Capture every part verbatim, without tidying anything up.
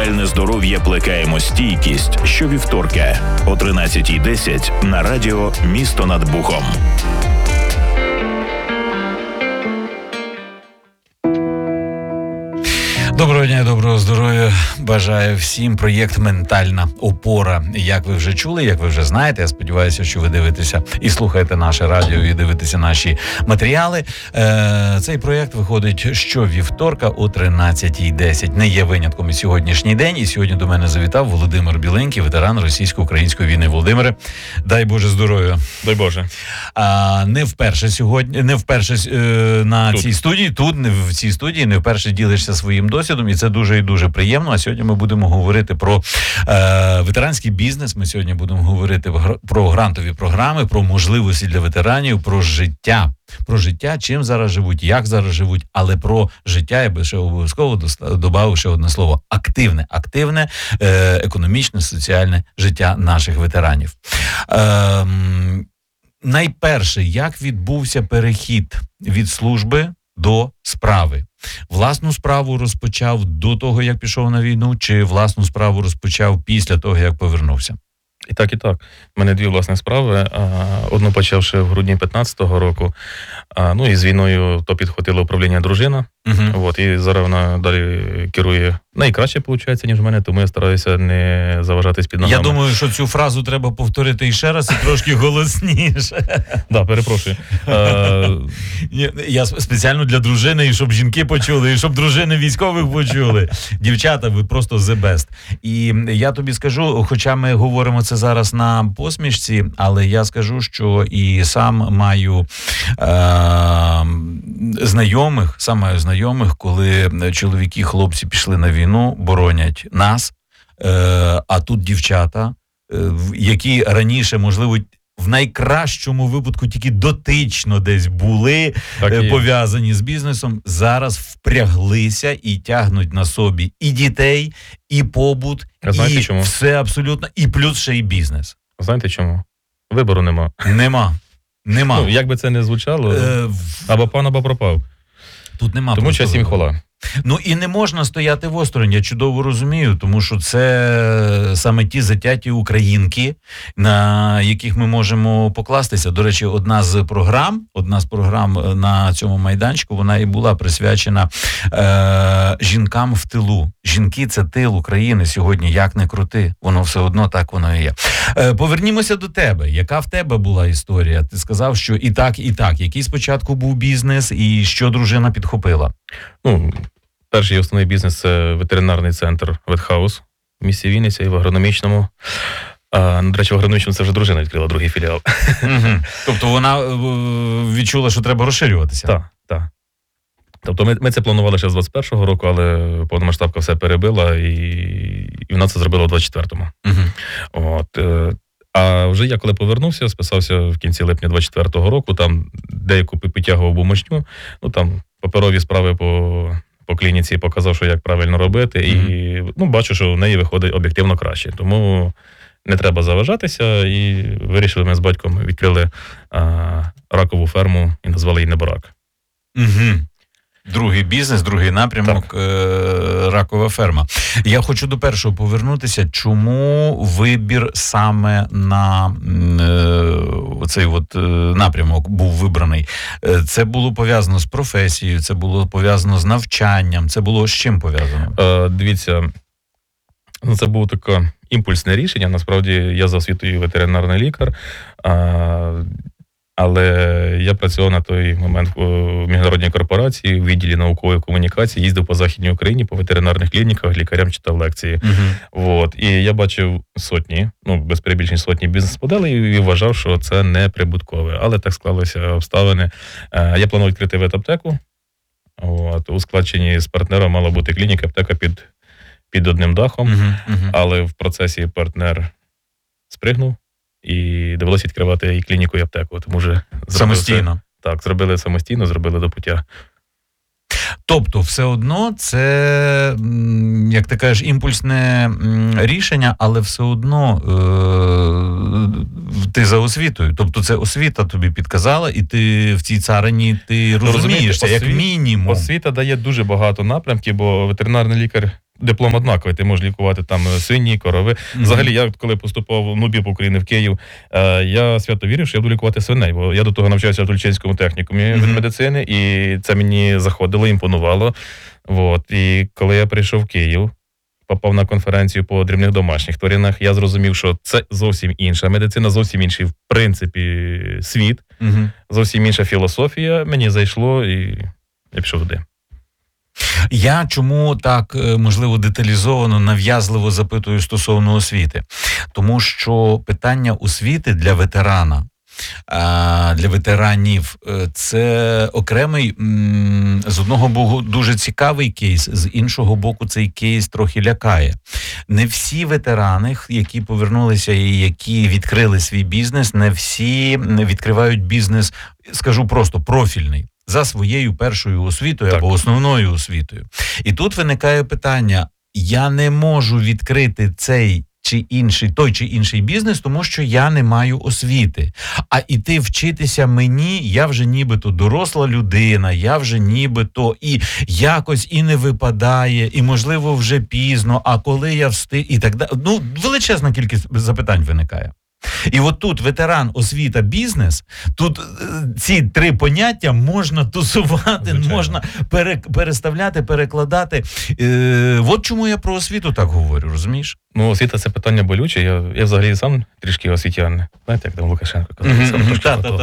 ментальне здоров'я плекаємо стійкість щовівторка о тринадцятій десять на радіо «Місто над Бухом». Доброго дня, доброго здоров'я. Бажаю всім. Проєкт «Ментальна опора». Як ви вже чули, як ви вже знаєте, я сподіваюся, що ви дивитеся і слухаєте наше радіо, і дивитеся наші матеріали. Е, цей проєкт виходить щовівторка о тринадцятій десять. Не є винятком і сьогоднішній день. І сьогодні до мене завітав Володимир Біленький, ветеран російсько-української війни. Володимире, дай Боже здоров'я. Дай Боже. А, не вперше сьогодні, не вперше е, на тут. цій студії, тут, не в цій студії, не вперше ділишся своїм досвідом. І це дуже і дуже приємно. А сьогодні ми будемо говорити про е, ветеранський бізнес. Ми сьогодні будемо говорити про грантові програми, про можливості для ветеранів, про життя. Про життя, чим зараз живуть, як зараз живуть, але про життя я би ще обов'язково додав ще одне слово. Активне, активне, е, економічне, соціальне життя наших ветеранів. Е, найперше, як відбувся перехід від служби до справи? Власну справу розпочав до того, як пішов на війну, чи власну справу розпочав після того, як повернувся? І так, і так. У мене дві власні справи. Одну почавши в грудні п'ятнадцятого року. Ну і з війною то підхватило управління дружина. Угу. От, і зараз вона далі керує найкраще, виходить, ніж в мене, тому я стараюся не заважатись під ногами. Я думаю, що цю фразу треба повторити ще раз і трошки голосніше. Так, перепрошую. Я спеціально для дружини, і щоб жінки почули, і щоб дружини військових почули. Дівчата, ви просто the best. І я тобі скажу, хоча ми говоримо це зараз на посмішці, але я скажу, що і сам маю е- знайомих, сам маю знайомих, знайомих, коли чоловіки, хлопці пішли на війну, боронять нас, е, а тут дівчата, е, які раніше, можливо, в найкращому випадку тільки дотично десь були е, пов'язані з бізнесом, зараз впряглися і тягнуть на собі і дітей, і побут, знаєте, і чому? Все абсолютно, і плюс ще й бізнес. Знаєте чому? Вибору нема. Нема. Нема. Ну, як би це не звучало, е, або пан, або пропав. Тут нема. Тому честь їм хвала. Ну і не можна стояти в осторонь, я чудово розумію, тому що це саме ті затяті українки, на яких ми можемо покластися. До речі, одна з програм, одна з програм на цьому майданчику, вона і була присвячена е, жінкам в тилу. Жінки – це тил України сьогодні, як не крути, воно все одно так воно і є. Е, повернімося до тебе. Яка в тебе була історія? Ти сказав, що і так, і так. Який спочатку був бізнес, і що дружина підхопила? Ну, перший основний бізнес – це ветеринарний центр «Ветхаус» в місті Вінниця і в агрономічному. А, до речі, в агрономічному це вже дружина відкрила другий філіал. Угу. Тобто вона відчула, що треба розширюватися? Так, так. Тобто ми, ми це планували ще з двадцять першого року, але повномасштабка все перебила, і, і вона це зробила у двадцять четвертому. Угу. От, а вже я коли повернувся, списався в кінці липня двадцять четвертого року, там деяку підтягував бумажню, ну там паперові справи по... по клініці показав, що як правильно робити, mm-hmm. і ну, бачу, що в неї виходить об'єктивно краще. Тому не треба заважатися, і вирішили ми з батьком, відкрили а, ракову ферму і назвали її «Неборак». Угу. Другий бізнес, другий напрямок, е- ракова ферма. Я хочу до першого повернутися. Чому вибір саме на е- цей от е- напрямок був вибраний? Е- це було пов'язано з професією, це було пов'язано з навчанням, це було з чим пов'язано? Е- дивіться, ну, це було таке імпульсне рішення. Насправді, я за освітою ветеринарний лікар, е- але я працював на той момент в міжнародній корпорації, в відділі наукової комунікації, їздив по Західній Україні, по ветеринарних клініках, лікарям читав лекції. Uh-huh. От. І я бачив сотні, ну, без перебільшень сотні бізнес-моделей і вважав, що це не прибуткове. Але так склалися обставини. Я планував відкрити ветаптеку. От. У складчині з партнером мала бути клініка, аптека під, під одним дахом. Uh-huh. Uh-huh. Але в процесі партнер спригнув. І довелося відкривати і клініку, і аптеку. Тому вже самостійно. Це, так, зробили самостійно, зробили до пуття. Тобто, все одно це, як ти кажеш, імпульсне рішення, але все одно е- ти за освітою. Тобто це освіта тобі підказала, і ти в цій царині ти розумієшся, як мінімум. Освіта дає дуже багато напрямків, бо ветеринарний лікар диплом однаковий, ти можеш лікувати там свині, корови. Mm-hmm. Взагалі, я коли поступав в НУБІП України в Київ, е, я свято вірив, що я буду лікувати свиней, бо я до того навчався в Тульчинському технікумі mm-hmm. від медицини, і це мені заходило, імпонувало. Вот. І коли я прийшов в Київ, попав на конференцію по дрібних домашніх тваринах, я зрозумів, що це зовсім інша медицина, зовсім інший, в принципі, світ, mm-hmm. зовсім інша філософія. Мені зайшло, і я пішов туди. Я чому так, можливо, деталізовано, нав'язливо запитую стосовно освіти? Тому що питання освіти для ветерана, для ветеранів, це окремий, з одного боку, дуже цікавий кейс, з іншого боку, цей кейс трохи лякає. Не всі ветерани, які повернулися і які відкрили свій бізнес, не всі відкривають бізнес, скажу просто, профільний, за своєю першою освітою так. або основною освітою. І тут виникає питання, я не можу відкрити цей чи інший, той чи інший бізнес, тому що я не маю освіти. А іти вчитися мені, я вже нібито доросла людина, я вже нібито і якось і не випадає, і можливо вже пізно, а коли я встиг, і так далі. Ну, величезна кількість запитань виникає. І от тут ветеран, освіта, бізнес, тут ці три поняття можна тусувати, Звичайно. можна пере, переставляти, перекладати. Е, от чому я про освіту так говорю, розумієш? Ну, освіта – це питання болюче. Я, я взагалі сам трішки освітян. Знаєте, як там Лукашенко казав? Mm-hmm.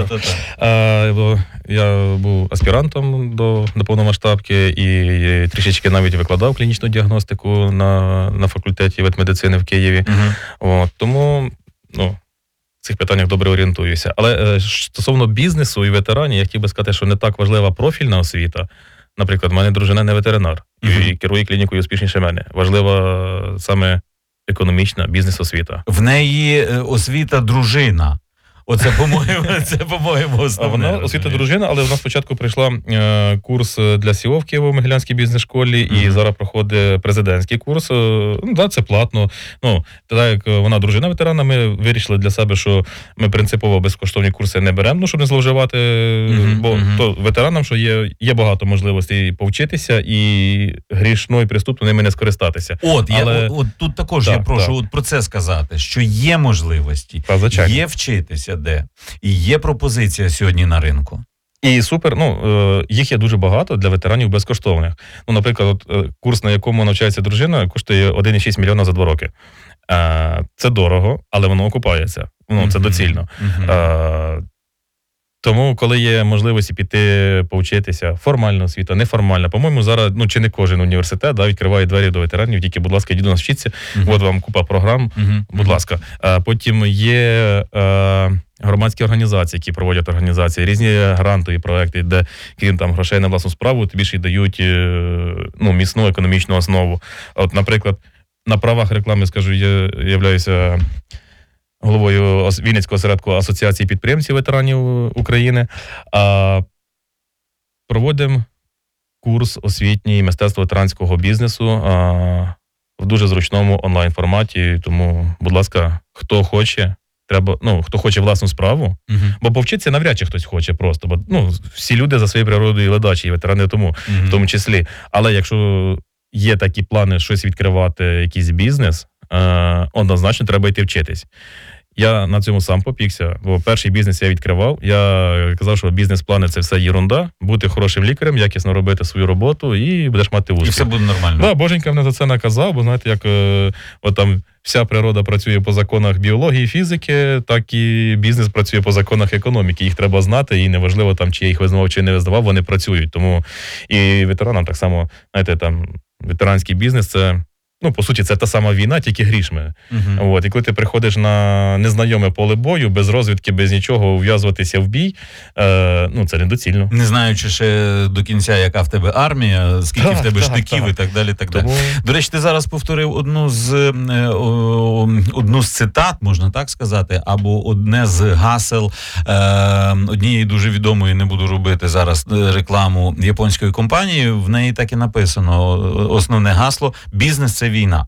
Так-так-так. Я був аспірантом до, до повномасштабки і трішечки навіть викладав клінічну діагностику на, на факультеті ветмедицини в Києві. Mm-hmm. От, тому, ну, в цих питаннях добре орієнтуюся. Але е, стосовно бізнесу і ветеранів, я хотів би сказати, що не так важлива профільна освіта. Наприклад, в мене дружина не ветеринар mm-hmm. і керує клінікою успішніше мене. Важлива саме економічна бізнес-освіта. В неї освіта дружина. Оце, по-моєму, це, по-моєму, основне. Вона освіта дружина, але вона спочатку прийшла е, курс для сі і о в Києво-Могилянській бізнес-школі, mm-hmm. і зараз проходить президентський курс. Ну, да, це платно. Ну, так як вона дружина ветерана, ми вирішили для себе, що ми принципово безкоштовні курси не беремо, ну, щоб не зловживати, mm-hmm. бо mm-hmm. то ветеранам, що є, є багато можливостей повчитися, і грішно і преступно ними не скористатися. От, але... я, от тут також так, я прошу так. от про це сказати, що є можливості, та, є вчитися, де. І є пропозиція сьогодні на ринку. І супер, ну, їх є дуже багато для ветеранів безкоштовних. Ну, наприклад, от, курс, на якому навчається дружина, коштує один цілих шість десятих мільйона за два роки. Це дорого, але воно окупається. Ну, це доцільно. Mm-hmm. Тому, коли є можливість піти повчитися, формальна освіта, неформальна, по-моєму, зараз, ну, чи не кожен університет, да, відкриває двері до ветеранів, тільки, будь ласка, йдіть до нас вчитися, uh-huh. от вам купа програм, uh-huh. будь ласка. А потім є е, громадські організації, які проводять організації, різні грантові проекти, де, крім там грошей на власну справу, тобі ще й дають е, ну, міцну економічну основу. От, наприклад, на правах реклами, скажу, я являюся головою Вінницького осередку Асоціації підприємців ветеранів України. А проводимо курс освітній мистецтво ветеранського бізнесу а, в дуже зручному онлайн-форматі. Тому, будь ласка, хто хоче, треба, ну, хто хоче власну справу, uh-huh. бо повчитися навряд чи хтось хоче просто, бо ну, всі люди за своєю природою ледачі, і ветерани тому, uh-huh. в тому числі. Але якщо є такі плани щось відкривати, якийсь бізнес, однозначно треба йти вчитись. Я на цьому сам попікся, бо перший бізнес я відкривав. Я казав, що бізнес-плани – це все єрунда. Бути хорошим лікарем, якісно робити свою роботу і будеш мати успіх. І все буде нормально. Да, Боженька мене за це наказав, бо знаєте, як е, от там вся природа працює по законах біології, фізики, так і бізнес працює по законах економіки. Їх треба знати, і неважливо там, чи я їх визнавав, чи не визнавав, вони працюють. Тому і ветеранам так само, знаєте, там ветеранський бізнес – це ну, по суті, це та сама війна, тільки грішми. Uh-huh. От, і коли ти приходиш на незнайоме поле бою, без розвідки, без нічого, ув'язуватися в бій, е, ну, це недоцільно. Не знаючи ще до кінця, яка в тебе армія, скільки так, в тебе так, штиків так. і так далі. Так Тому... далі. До речі, ти зараз повторив одну з, е, одну з цитат, можна так сказати, або одне з гасел е, однієї дуже відомої, не буду робити зараз рекламу, японської компанії, в неї так і написано, основне гасло – бізнес – це війна.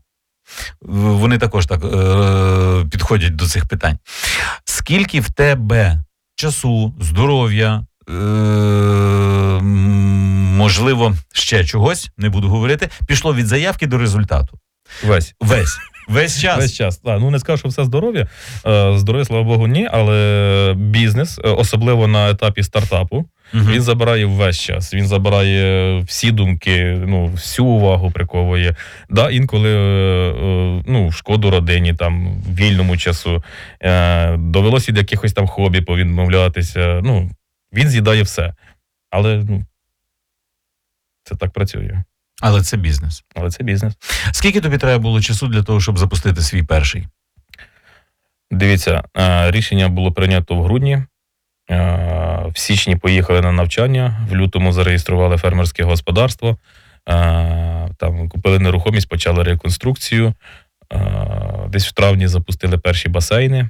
Вони також так е, підходять до цих питань. Скільки в тебе часу, здоров'я, е, можливо, ще чогось, не буду говорити, пішло від заявки до результату? Весь. Весь. Весь час? Весь час. А, ну, не скажу, що все здоров'я. Е, здоров'я, слава Богу, ні, але бізнес, особливо на етапі стартапу, угу. він забирає весь час. Він забирає всі думки, ну, всю увагу приковує. Да, інколи е, ну, шкоду родині, там, вільному часу. Е, довелося від якихось там хобі повідмовлятися. Ну, він з'їдає все. Але, ну, це так працює. Але це бізнес. Але це бізнес. Скільки тобі треба було часу для того, щоб запустити свій перший? Дивіться, рішення було прийнято в грудні. В січні поїхали на навчання, в лютому зареєстрували фермерське господарство, там купили нерухомість, почали реконструкцію. Десь в травні запустили перші басейни.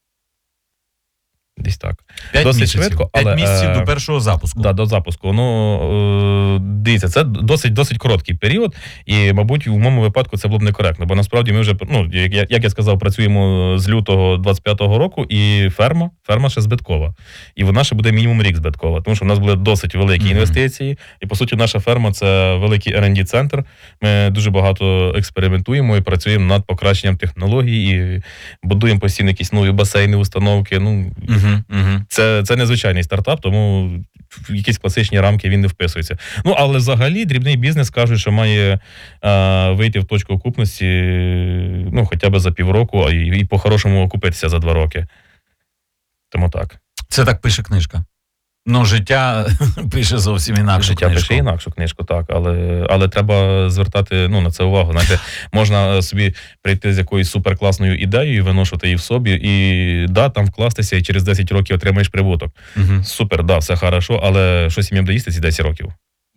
Десь так. П'ять досить місяців. швидко, П'ять але, місяців е, до першого запуску. Да, до запуску. Ну, е, дивіться, це досить, досить короткий період, і, мабуть, в моєму випадку це було б некоректно, бо насправді ми вже, ну, як, як я сказав, працюємо з лютого двадцять п'ятого року, і ферма, ферма ще збиткова. І вона ще буде мінімум рік збиткова, тому що в нас були досить великі mm-hmm. інвестиції, і, по суті, наша ферма – це великий ер енд ді-центр. Ми дуже багато експериментуємо і працюємо над покращенням технологій, і будуємо постійно якісь нові басейни, установки. Ну, mm-hmm. Mm-hmm. Це, це незвичайний стартап, тому в якісь класичні рамки він не вписується. Ну, але взагалі дрібний бізнес, кажуть, що має е, вийти в точку окупності, ну, хоча б за півроку, а і, і по-хорошому окупитися за два роки. Тому так. Це так пише книжка. Ну, життя пише зовсім інакшу життя книжку. Життя пише інакшу книжку, так, але, але треба звертати, ну, на це увагу. Знаєте, можна собі прийти з якоюсь суперкласною ідеєю, виношувати її в собі, і да, там вкластися, і через десять років отримаєш прибуток. Угу. Супер, да, все хорошо, але що сім'ям доїсти ці десять років?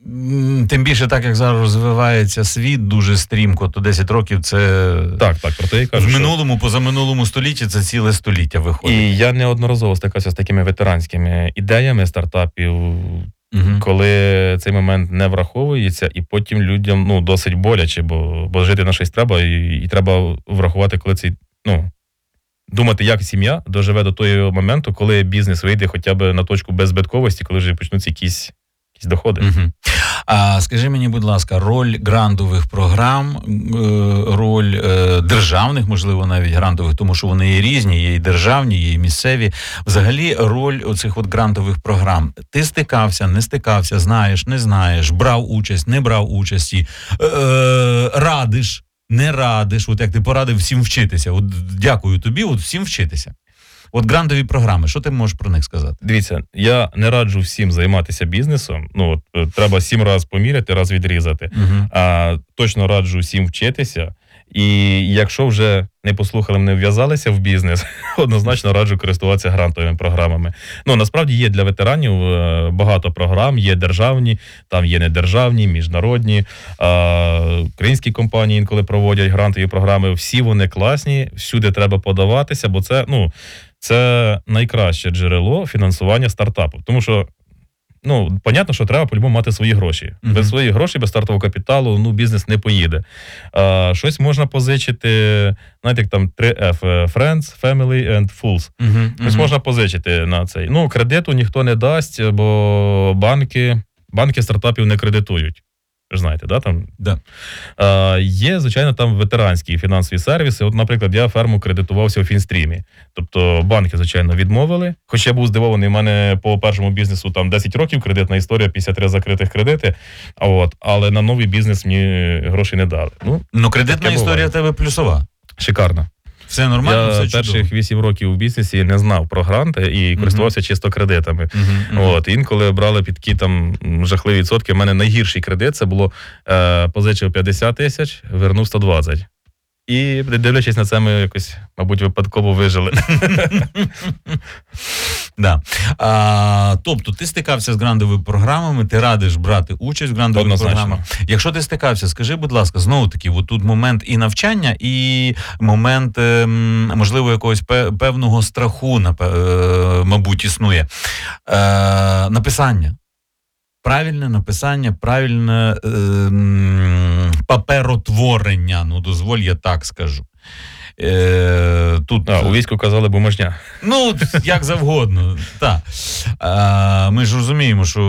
Тим більше, так як зараз розвивається світ дуже стрімко, то десять років це... Так, так, про те я кажу, в минулому, що... позаминулому столітті це ціле століття виходить. І я неодноразово стикався з такими ветеранськими ідеями стартапів, угу. коли цей момент не враховується, і потім людям, ну, досить боляче, бо, бо жити на щось треба, і, і треба врахувати, коли цей, ну, думати, як сім'я доживе до того моменту, коли бізнес вийде хоча б на точку беззбитковості, коли вже почнуться якісь доходи. Угу. А скажи мені, будь ласка, роль грантових програм, роль е, державних, можливо, навіть грантових, тому що вони є різні, є і державні, є і місцеві. Взагалі, роль оцих от грантових програм. Ти стикався, не стикався, знаєш, не знаєш, брав участь, не брав участі, е, радиш, не радиш, от як ти порадив всім вчитися. От дякую тобі, от всім вчитися. От грантові програми, що ти можеш про них сказати? Дивіться, я не раджу всім займатися бізнесом. Ну, от, треба сім разів поміряти, раз відрізати. Uh-huh. А точно раджу всім вчитися. І якщо вже не послухали, не вв'язалися в бізнес, однозначно раджу користуватися грантовими програмами. Ну, насправді є для ветеранів багато програм, є державні, там є недержавні, міжнародні. А, українські компанії інколи проводять грантові програми. Всі вони класні, всюди треба подаватися, бо це, ну, це найкраще джерело фінансування стартапу. Тому що, ну, понятно, що треба по-любому мати свої гроші. Uh-huh. Без своїх грошей, без стартового капіталу, ну, бізнес не поїде. А, щось можна позичити, знаєте, як там три еф, Friends, Family and Fools. Uh-huh. Щось uh-huh. можна позичити на цей. Ну, кредиту ніхто не дасть, бо банки, банки стартапів не кредитують. Ви ж знаєте, да, там? Да. А, є, звичайно, там ветеранські фінансові сервіси. От, наприклад, я ферму кредитувався у Фінстрімі. Тобто банки, звичайно, відмовили. Хоч я був здивований, в мене по першому бізнесу там десять років кредитна історія, п'ятдесят три закритих кредити. А от, але на новий бізнес мені гроші не дали. Ну, ну кредитна історія в тебе плюсова. Шикарна. Все нормально, я все чудово. Я перших вісім років у бізнесі не знав про гранти і користувався uh-huh. чисто кредитами. Uh-huh, uh-huh. От, інколи брали під такі там жахливі відсотки. У мене найгірший кредит, це було е, позичив п'ятдесят тисяч, вернув сто двадцять. І, дивлячись на це, ми якось, мабуть, випадково вижили. Да. А, тобто, ти стикався з грантовими програмами, ти радиш брати участь в грантових Однозначно. програмах. Якщо ти стикався, скажи, будь ласка, знову-таки, от тут момент і навчання, і момент, можливо, якогось певного страху, мабуть, існує. А, написання. Правильне написання, правильне е, паперотворення, ну, дозволь, я так скажу. Е, тут А, у війську казали бумажня. Ну, як завгодно, так. А, ми ж розуміємо, що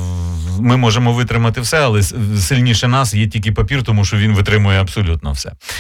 ми можемо витримати все, але сильніше нас є тільки папір, тому що він витримує абсолютно все.